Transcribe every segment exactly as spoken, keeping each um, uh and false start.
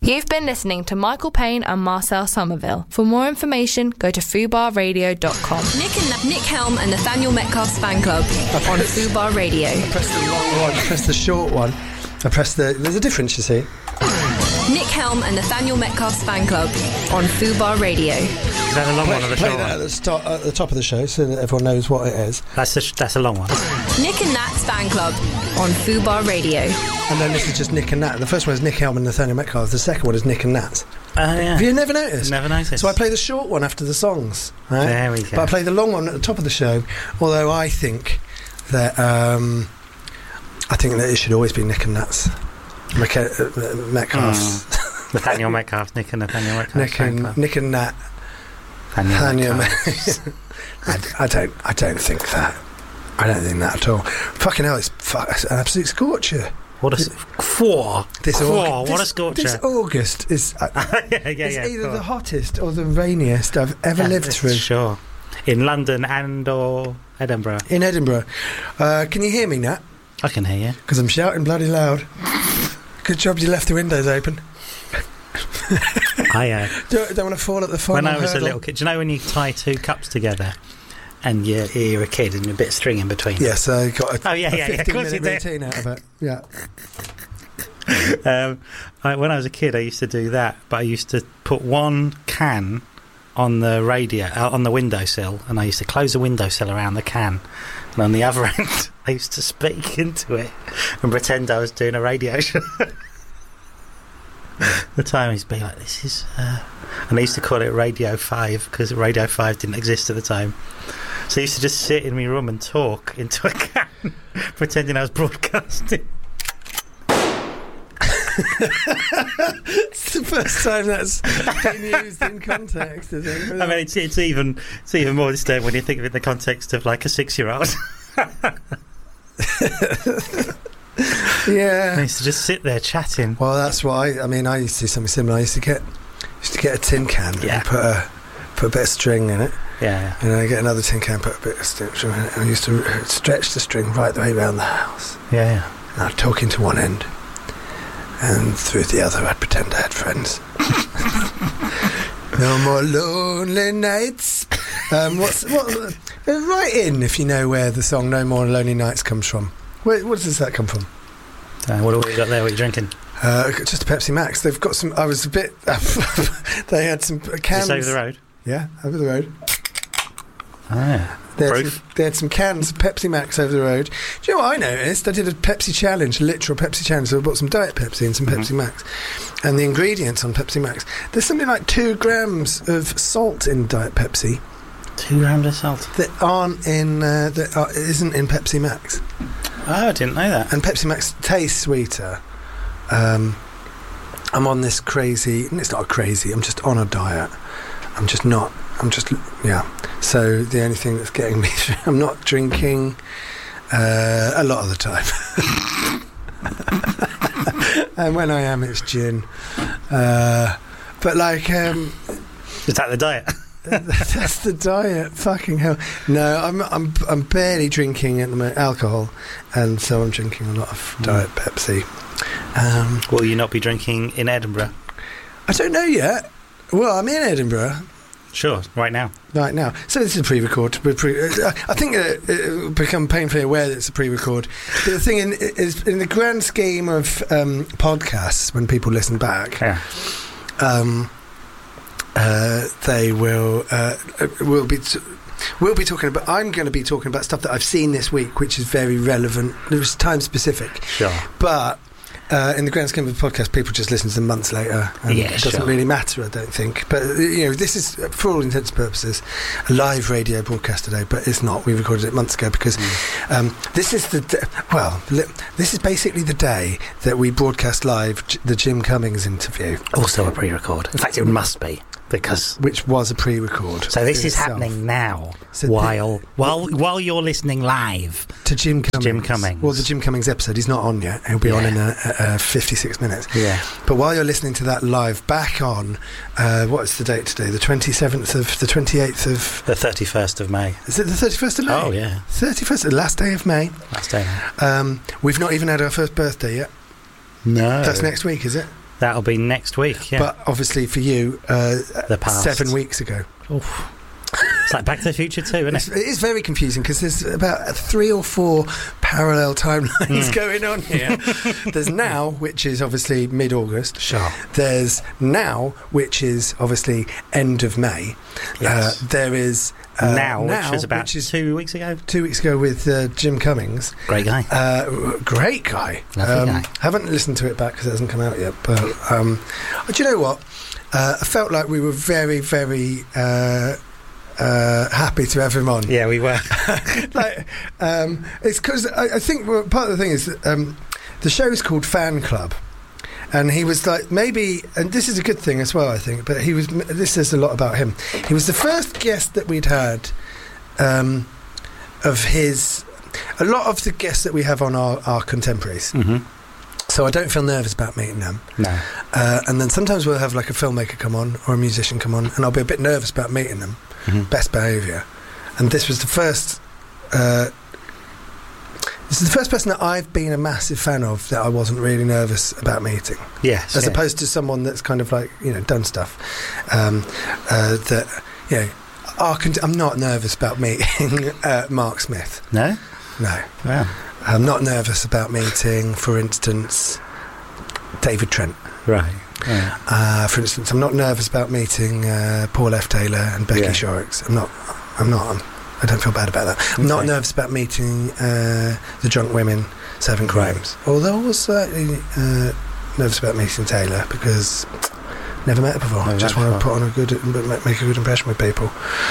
You've been listening to Michael Payne and Marcel Somerville. For more information, go to fubar radio dot com. Nick and Na- Nick Helm and Nathaniel Metcalf's fan club on Fubar Radio. I pressed the long one, I pressed the short one. I pressed the... There's a difference, you see. Nick Helm and Nathaniel Metcalf's fan club on Fubar Radio. Is that a long play, one or the play short that one? at the, start, at the top of the show so that everyone knows what it is. That's a, sh- that's a long one. Nick and Nat's fan club on Fubar Radio. And then this is just Nick and Nat. The first one is Nick Helm and Nathaniel Metcalf. The second one is Nick and Nat. Oh, yeah. Have you never noticed? Never noticed. So I play the short one after the songs. Right? There we go. But I play the long one at the top of the show. Although I think that um, I think that it should always be Nick and Nat's. Meca- uh, Metcalf's. Mm. Nathaniel Metcalf, Nick and Nathaniel Metcalf. Nick and Nick and Nat. Nathaniel Nathaniel. I, I don't. I don't think that. I don't think that at all. Fucking hell! It's, fu- it's an absolute scorcher. What a... Four. This Four. August, What a this, scorcher. This August is. Uh, yeah, yeah, it's yeah. either cool. the hottest or the rainiest I've ever Yeah, lived it's through. Sure. In London and or Edinburgh. In Edinburgh. Uh, can you hear me, Nat? I can hear you. Because I'm shouting bloody loud. Good job you left the windows open. I uh, Don't, don't want to fall at the final when I was hurdle. a little kid. Do you know when you tie two cups together and you're, you're a kid and you're a bit of string in between? Yes, I got a, Oh, yeah, a yeah, yeah, of fifteen course you minute did. routine out of it. Yeah. um, I, when I was a kid, I used to do that, but I used to put one can on the radio, uh, on the windowsill, and I used to close the windowsill around the can, and on the other end, I used to speak into it and pretend I was doing a radio show. The time used to be like, this is... Uh... And I used to call it Radio five, because Radio five didn't exist at the time. So I used to just sit in my room and talk into a can, pretending I was broadcasting. It's the first time that's been used in context, is it? I mean, it's, it's even it's even more disturbing when you think of it in the context of like a six-year-old. Yeah. I used to just sit there chatting. Well, that's what I. I mean, I used to do something similar. I used to get used to get a tin can Yeah. and put a put a bit of string in it, Yeah, yeah. and then I get another tin can, put a bit of string in it, and I used to stretch the string right the way around the house. Yeah, yeah. And I'd talk into one end, and through the other, I'd pretend I had friends. No more lonely nights. Um, what's what? Uh, write in if you know where the song "No More Lonely Nights" comes from. Where, what does that come from? Uh, what have we got there? What are you drinking? Uh, just a Pepsi Max. They've got some. I was a bit. They had some cans. Just over the road? Yeah, over the road. Oh, yeah. They had, Proof? some, they had some cans of Pepsi Max over the road. Do you know what I noticed? I did a Pepsi challenge, a literal Pepsi challenge. So I bought some Diet Pepsi and some Mm-hmm. Pepsi Max. And the ingredients on Pepsi Max, there's something like two grams of salt in Diet Pepsi Two grams of salt. that aren't in uh, that are, isn't in Pepsi Max. Oh, I didn't know that. And Pepsi Max tastes sweeter. Um, I'm on this crazy. It's not a crazy. I'm just on a diet. I'm just not. I'm just yeah. So the only thing that's getting me through, I'm not drinking uh, a lot of the time. And when I am, it's gin. Uh, but like, um, Is that the diet? that's the diet. Fucking hell. No, I'm I'm I'm barely drinking at the moment alcohol, and so I'm drinking a lot of Diet Pepsi. Um, Will you not be drinking in Edinburgh? I don't know yet. Well, I'm in Edinburgh Sure, right now. right now. So this is a pre-record. We're pre- uh, I think uh, it will become painfully aware that it's a pre-record. But the thing in, is, in the grand scheme of um, podcasts, when people listen back, Yeah. um, uh, they will uh, will be t- we'll be talking about. I'm going to be talking about stuff that I've seen this week, which is very relevant. It's time specific, Sure. but. Uh, in the grand scheme of the podcast, people just listen to them months later, and Yeah, it doesn't sure. really matter, I don't think. But uh, you know, this is, uh, for all intents and purposes, a live radio broadcast today. But it's not. We recorded it months ago because Mm. um, this is the d- well, li- this is basically the day that we broadcast live J- the Jim Cummings interview, Also a pre-record. In fact, it must be, because... which was a pre-record. So this in is itself. happening now, So the- while while while you're listening live. to Jim Cummings. Jim Cummings. Well, the Jim Cummings episode, he's not on yet. He'll be on Yeah. in a, a, a fifty-six minutes. Yeah. But while you're listening to that live, back on, uh, what's the date today? The twenty-seventh of, the twenty-eighth of, The thirty-first of May. is it the thirty-first of May? Oh, yeah. thirty-first, the last day of May. Last day now. Um, we've not even had our first birthday yet. No. That's next week, is it? That'll be next week, yeah. But obviously for you, uh, The past. seven weeks ago. Oof. It's like Back to the Future too, isn't It's, it? it is very confusing because there's about three or four parallel timelines Mm. going on here. There's now, which is obviously mid-August. Sure. There's now, which is obviously end of May. Yes. Uh, there is uh, now, now, which was about which is two weeks ago. two weeks ago with uh, Jim Cummings. Great guy. Uh, great guy. Lovely um, guy. Haven't listened to it back because it hasn't come out yet. But um, do you know what? Uh, I felt like we were very, very uh, uh, happy to have him on. Yeah, we were. like, um, it's because I, I think well, part of the thing is that, um, the show is called Fan Club. And he was like, maybe, and this is a good thing as well, I think, but he was, this says a lot about him. He was the first guest that we'd had um, of his, a lot of the guests that we have on are, are contemporaries. Mm-hmm. So I don't feel nervous about meeting them. No. Uh, and then sometimes we'll have like a filmmaker come on or a musician come on, and I'll be a bit nervous about meeting them. Mm-hmm. Best behaviour. And this was the first, uh, this is the first person that I've been a massive fan of that I wasn't really nervous about meeting. Yes. As yeah. opposed to someone that's kind of like, you know, done stuff. Um, uh, that, you know, are con- I'm not nervous about meeting uh, Mark Smith. No? No. Wow. I'm not nervous about meeting, for instance, David Trent. Right. Yeah. Uh, for instance, I'm not nervous about meeting uh, Paul F. Taylor and Becky Yeah. Shorrocks. I'm not. I'm not. I'm, I don't feel bad about that. I'm not Okay. nervous about meeting uh, the drunk women serving crimes. Although I was slightly uh, nervous about meeting Taylor because never met her before. I No, just that's want to fine. put on a good, make a good impression with people.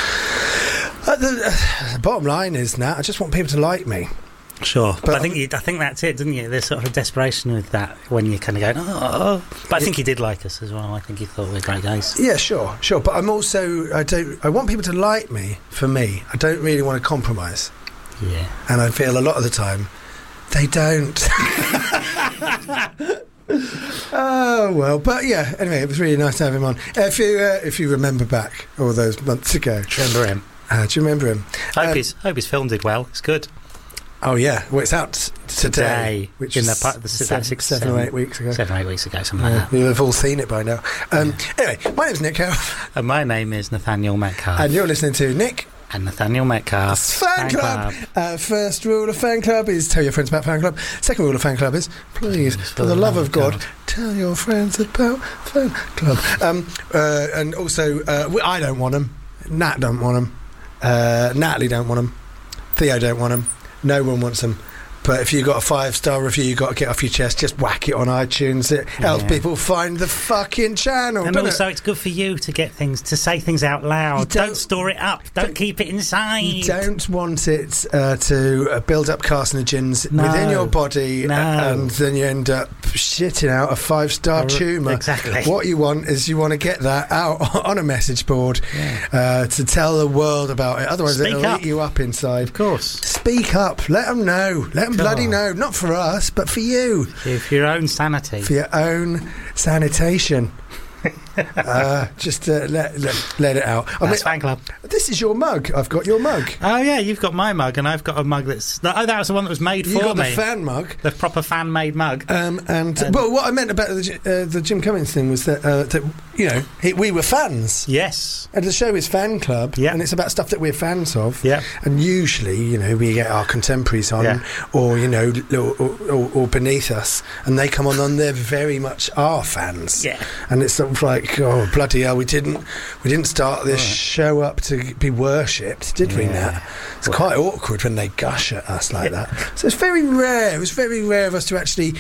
Uh, the, uh, the bottom line is now, I just want people to like me. Sure, but, But- I think you, I think that's it, didn't you? There's sort of a desperation with that when you're kind of going, oh. But I think he did like us as well. I think he thought we were great guys. Yeah, sure, sure. But I'm also, I don't, I want people to like me for me. I don't really want to compromise. Yeah. And I feel a lot of the time they don't. Oh well, but yeah. Anyway, it was really nice to have him on. Uh, if you uh, if you remember back all those months ago, Remember him? uh, do you remember him? Hope Um, his hope his film did well. It's good. Oh yeah, well it's out today, Today, which in is the pa- the- seven, about six- seven or seven- eight weeks ago. Seven or eight weeks ago, something Yeah, like that. you'll have all seen it by now. Um, anyway, my name's Nick Hale, And my name is Nathaniel Metcalf. and you're listening to Nick and Nathaniel Metcalf's Fan Club. Uh, first rule of Fan Club is tell your friends about Fan Club. Second rule of Fan Club is please, for the love of God, tell your friends about Fan Club. Um, uh, and also, uh, we- I don't want them. Nat don't want them. Uh, Natalie don't want them. Theo don't want them. No one wants them. But if you got a five-star review, you got to get off your chest. Just whack it on iTunes. It helps Yeah. people find the fucking channel. And doesn't also, it? it's good for you to get things, to say things out loud. You Don't, don't- store it up. Don't, don't- keep it inside. You don't want it uh, to uh, build up carcinogens No. within your body, No. uh, and then you end up shitting out a five-star Or- tumour. exactly. What you want is you want to get that out on a message board Yeah. uh, to tell the world about it. Otherwise, Speak it'll up. eat you up inside. Of course. Speak up. Let them know. Let them God. bloody know. Not for us, but for you. For your own sanity. For your own sanitation. uh, just uh, let, let let it out. I That's mean, Fan Club. this is your mug. I've got your mug. Oh, yeah, you've got my mug, and I've got a mug that's... Oh, that was the one that was made You for got me. the fan mug. The proper fan-made mug. Um, and, And- well, what I meant about the, Ji- uh, the Jim Cummings thing was that, uh, that you know, he, we were fans. Yes. And the show is Fan Club, Yeah. and it's about stuff that we're fans of. Yeah. And usually, you know, we get our contemporaries on, Yeah. or you know, or, or, or beneath us, and they come on and they're very much our fans. Yeah. And it's sort of like, oh bloody hell, we didn't, we didn't start this Right. show up to be worshipped, did we? Yeah. Nat? It's Well- quite awkward when they gush at us like that. So it's very rare. It was very rare of us to actually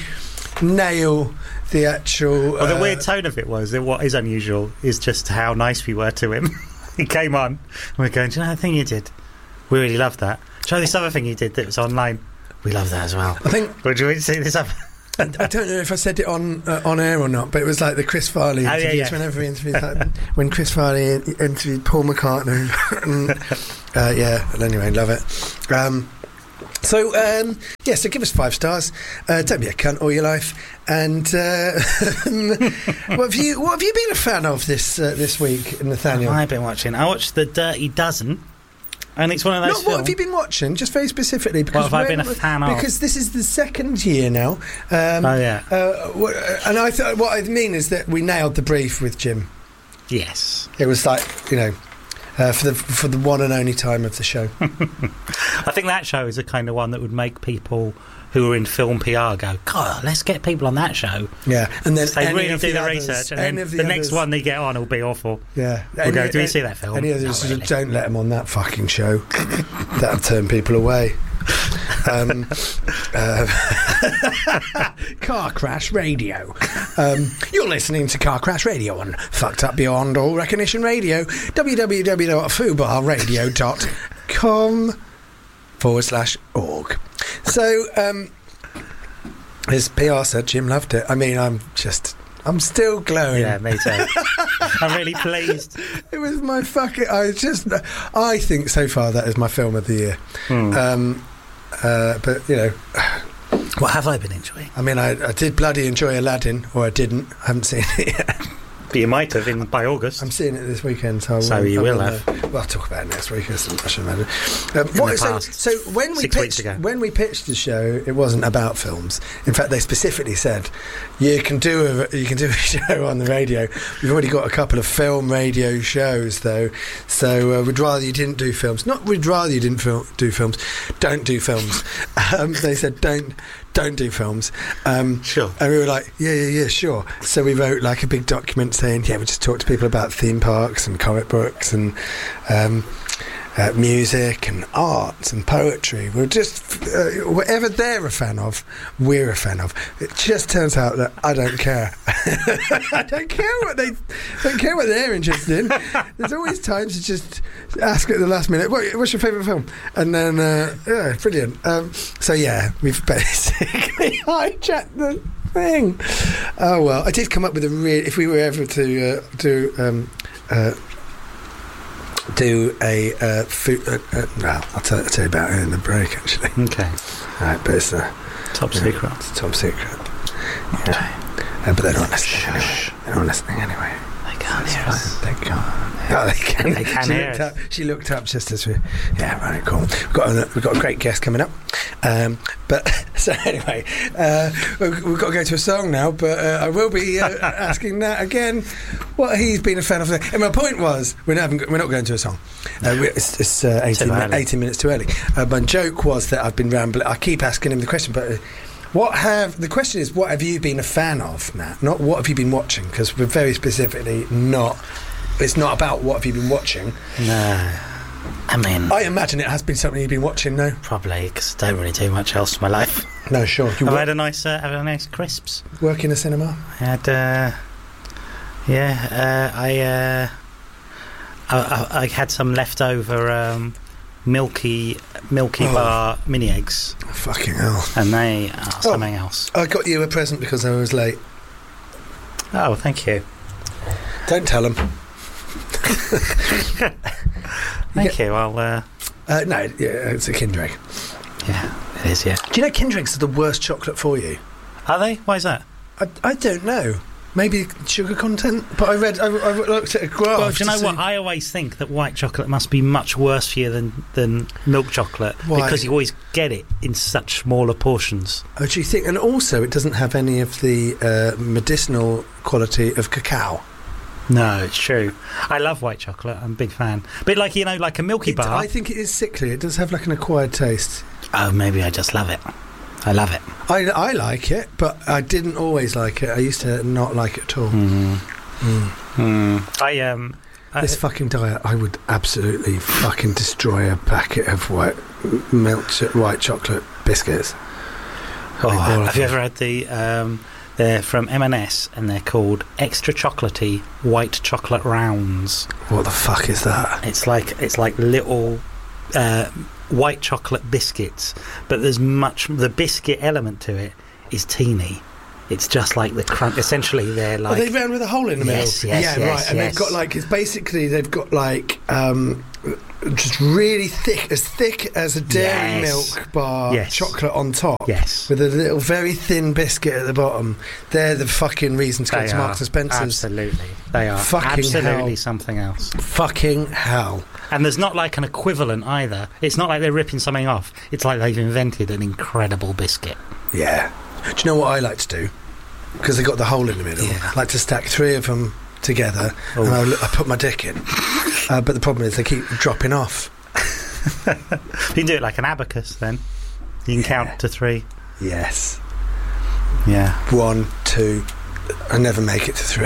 nail the actual. Well, the uh, weird tone of it was that what is unusual is just how nice we were to him. He came on, and we're going, do you know that thing you did? We really loved that. Show this other thing you did that was online. We love that as well. I think Would you see this up? I don't know if I said it on uh, on air or not, but it was like the Chris Farley Oh, yeah, interviews. yeah. Whenever he interviewed, like, when Chris Farley in- interviewed Paul McCartney, and, uh, yeah. And anyway, love it. Um, so um, yeah, so give us five stars. Uh, don't be a cunt all your life. And uh, what have you what have you been a fan of this uh, this week, Nathaniel? I've been watching. I watched The Dirty Dozen. And it's one of those Not films. what have you been watching, just very specifically. Because What have I when- been a fan of? Because this is the second year now. Um, Oh, yeah. Uh, wh- and I thought what I mean is that we nailed the brief with Jim. Yes. It was like, you know, uh, for the for the one and only time of the show. I think that show is the kind of one that would make people who are in film P R go, God, let's get people on that show. Yeah, and then They any really of do the, the others, research, and any then of the, the, next others- one they get on will be awful. Yeah, We'll Any- go, do we any- see that film? Any others, Not really. don't let them on that fucking show. That'll turn people away. Um, uh, Car Crash Radio. Um, you're listening to Car Crash Radio on Fucked Up Beyond All Recognition Radio. w w w dot fubar radio dot com forward slash org. So, um, as P R said, Jim loved it. I mean, I'm just, I'm still glowing. Yeah, me too. I'm really pleased. It was my fucking. I just. I think so far that is my film of the year. Hmm. Um, uh, but you know, What have I been enjoying? I mean, I, I did bloody enjoy Aladdin, or I didn't. I haven't seen it yet. But you might have in by August. I'm seeing it this weekend, so, I So won't- you I will won't have. know. Well, I'll talk about it next week. I should I should imagine. Um, In the so, past, so when we six weeks pitched ago. when we pitched the show, it wasn't about films. In fact, they specifically said you can do a you can do a show on the radio. We've already got a couple of film radio shows though, so uh, we'd rather you didn't do films. Not we'd rather you didn't fil- do films. Don't do films. um, they said don't. Don't do films. Um, Sure. And we were like, yeah, yeah, yeah, sure. So we wrote like a big document saying, yeah, we just talk to people about theme parks and comic books and um, uh, music and art and poetry. We're just, uh, whatever they're a fan of, we're a fan of. It just turns out that I don't care. I don't care what they, don't care what they're interested in. There's always times to just ask at the last minute, what, what's your favourite film? And then, uh, yeah, brilliant. Um, so yeah, we've basically hijacked the thing. Oh well, I did come up with a real. If we were ever to uh, do um, uh, do a uh, food, uh, uh, well, I'll tell, I'll tell you about it in the break actually. Okay. Right, but it's uh, Top yeah, secret. It's top secret. Yeah. Uh, but they're not listening anyway. They're not listening anyway. They can't That's hear fine. us. They can't. Oh, they can. They can she hear looked us. up. She looked up just as we. Yeah, right. Cool. We've got a, we've got a great guest coming up. Um, but so anyway, uh, we've, we've got to go to a song now. But uh, I will be uh, asking Nat again what he's been a fan of. And my point was, we're not having, we're not going to a song. Uh, we it's it's uh, eighteen, Too mi- early. eighteen minutes too early. Uh, my joke was that I've been rambling. I keep asking him the question, but. Uh, What have the question is? What have you been a fan of, Nat? Not what have you been watching? Because we're very specifically not. It's not about what have you been watching. No. I mean, I imagine it has been something you've been watching. No, probably, because I don't really do much else to my life. no, sure. You I've wo- had a nice, uh, had a nice crisps. work in a cinema. I had, uh, yeah, uh, I, uh, I, I, I had some leftover um, milky, milky Oh. bar mini eggs, Fucking hell! and they are something else. I got you a present because I was late. Oh, thank you, Don't tell them. thank you. I'll, uh, Uh, no, yeah, it's a Kinder Egg. yeah, it is. Yeah, Do you know Kinder Eggs are the worst chocolate for you? are they? Why is that? I, I don't know. Maybe sugar content, but I read. I, I looked at a graph. Well, do you to know see- what? I always think that white chocolate must be much worse for you than, than milk chocolate Why? because you always get it in such smaller portions. Oh, do you think? And also, it doesn't have any of the uh, medicinal quality of cacao. No, it's true. I love white chocolate. I'm a big fan. But like, you know, like a Milky It- Bar. I think it is sickly. It does have like an acquired taste. Oh, maybe I just love it. I love it. I, I like it, but I didn't always like it. I used to not like it at all. Mm. Mm. Mm. I um. I, This fucking diet, I would absolutely fucking destroy a packet of white milk, ch- white chocolate biscuits. oh, Like, all have of you them. ever had the? Um, they're from M and S and they're called extra chocolatey white chocolate rounds. What the fuck is that? It's like it's like little uh, white chocolate biscuits, but there's much. The biscuit element to it is teeny. It's just like the crunch. Essentially, they're like. Are they round with a hole in the Yes, middle? yes, yeah, yes, right. And yes. they've got like it's basically they've got like um, just really thick, as thick as a dairy Yes. milk bar, Yes. chocolate on top, Yes. with a little very thin biscuit at the bottom. They're the fucking reason to go They to are. Marks and Spencer's. Absolutely. They are Fucking absolutely hell. something else. Fucking hell. And there's not like an equivalent either. It's not like they're ripping something off. It's like they've invented an incredible biscuit. Yeah. Do you know what I like to do? Because they got the hole in the middle. Yeah. I like to stack three of them together, Oh. and I, I put my dick in. Uh, but the problem is they keep dropping off. You can do it like an abacus then. You can Yeah. count to three. Yes. Yeah. One, two. I never make it to three.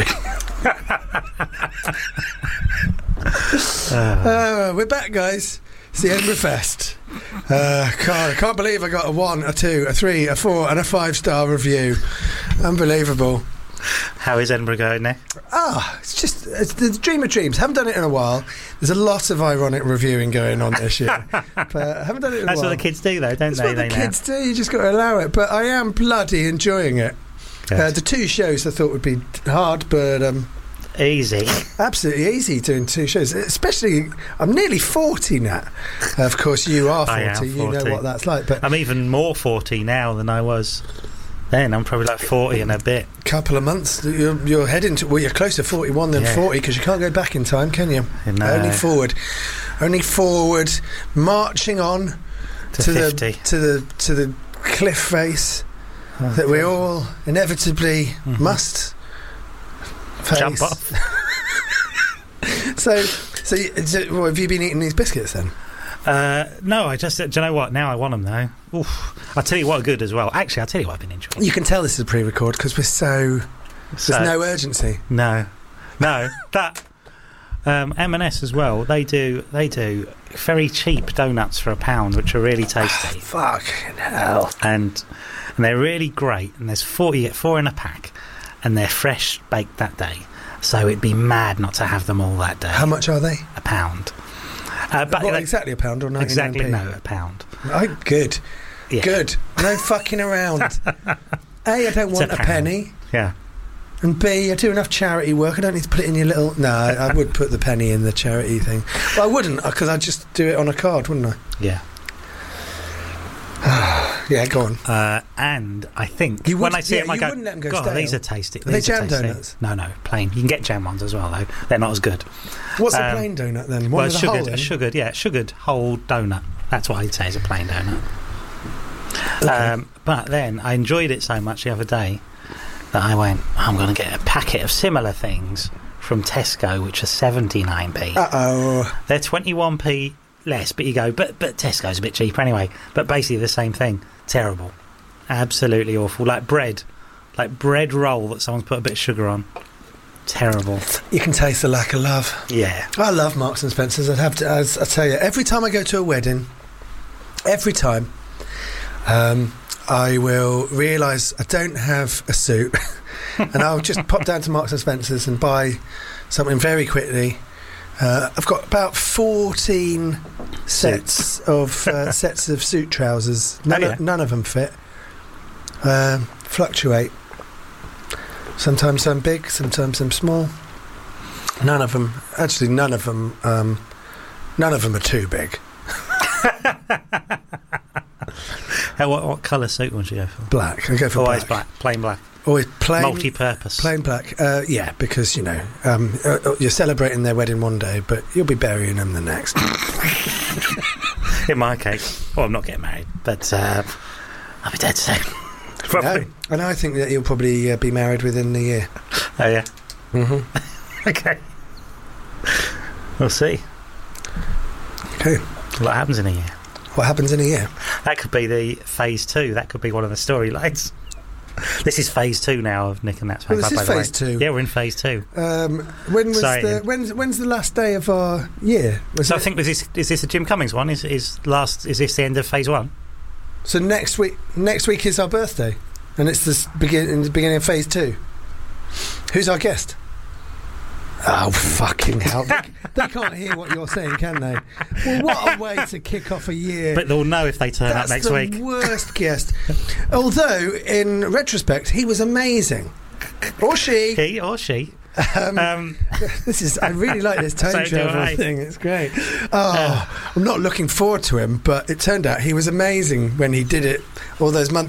uh, we're back, guys. It's the Edinburgh Fest. Uh, God, I can't believe I got a one, a two, a three, a four, and a five star review. Unbelievable. How is Edinburgh going there? Ah, it's just it's the dream of dreams. Haven't done it in a while. There's a lot of ironic reviewing going on this year, but I haven't done it in a That's while. what the kids do, though, don't That's they? what the they kids do. You just got to allow it. But I am bloody enjoying it. Good. Uh, the two shows I thought would be hard, but um, Easy. absolutely easy doing two shows. Especially, I'm nearly forty now. Of course, you are I am forty. You know forty. what that's like. But I'm even more forty now than I was then. I'm probably like forty and a bit. a couple of months, you're, you're heading to. Well, you're closer to forty-one than Yeah. forty because you can't go back in time, can you? No. Only forward, only forward, marching on To to fifty. the to the to the cliff face that we all inevitably Mhm. must face. Jump off. So, so, you- so well, have you been eating these biscuits then? Uh, no, I just. Do you know what? Now I want them though. Oof. I'll tell you what are good as well. Actually, I'll tell you what I've been enjoying. You can tell this is a pre-record because we're so. So- There's no urgency. No, no. That um, M and S as well. They do. They do very cheap donuts for a pound, which are really tasty, Fucking hell. and and they're really great. And there's four. You get four in a pack, and they're fresh baked that day. So it'd be mad not to have them all that day. How much are they? A pound. Uh, but What, they- exactly a pound or ninety-nine exactly p? no, a pound. Oh, good. Yeah. Good. No fucking around. A, I don't want a a, pound. penny. Yeah. And B, I do enough charity work. I don't need to put it in your little... No, I, I would put the penny in the charity thing. Well, I wouldn't, because I'd just do it on a card, wouldn't I? Yeah. Yeah, go on. Uh, and I think You when would- I see yeah, them, I you go, wouldn't let them go God, stale. these are tasty. Are they These jam tasty." donuts? No, no, plain. You can get jam ones as well, though. They're not as good. What's a Um, plain donut then? One well, with a sugared, hole in? a sugared, yeah, sugared whole donut. That's what I'd say is a plain donut. Okay. Um, but then I enjoyed it so much the other day that I went, I'm going to get a packet of similar things from Tesco, which are seventy-nine p. Uh-oh. They're twenty-one p less, but you go, but but Tesco's a bit cheaper anyway. But basically the same thing. Terrible. Absolutely awful. Like bread. Like bread roll that someone's put a bit of sugar on. Terrible. You can taste the lack of love. Yeah. I love Marks and Spencer's. I'd have to. As I tell you, every time I go to a wedding, every time, um, I will realise I don't have a suit, and I'll just pop down to Marks and Spencer's and buy something very quickly. Uh, I've got about fourteen sets of uh, sets of suit trousers. None, Oh, yeah. of, none of them fit. Um, fluctuate. Sometimes I'm big, sometimes I'm small. None of them, actually, none of them, um, none of them are too big. How, what what colour suit would you go for? Black. I go for Always black. black. Plain black. Always plain. Multi-purpose. Plain black. Uh, yeah, because you know um, uh, uh, you're celebrating their wedding one day, but you'll be burying them the next. In my case. Well, I'm not getting married, but uh, I'll be dead soon. Probably. No. And I think that you'll probably uh, be married within the year. Oh, yeah. Mm-hmm. Okay. We'll see. Okay. What happens in a year. What happens in a year? That could be the phase two. That could be one of the storylines. This is phase two now of Nick and Nat's Fan Oh, this Club, is by the phase way. two? Yeah, we're in phase two. Um, when was Sorry, the Ian. when's when's the last day of our year? Was So I it- think was this is this the Jim Cummings one? Is is last? Is this the end of phase one? So next week, next week is our birthday, and it's the s- begin in the beginning of phase two. Who's our guest? Oh fucking hell! They, they can't hear what you're saying, can they? Well, what a way to kick off a year. But they'll know if they turn That's up next the week. worst guest. Although, in retrospect, he was amazing, or she. He or she. Um, Um, this is. I really like this time So do travel I. thing. It's great. Oh, I'm not looking forward to him, but it turned out he was amazing when he did it all those months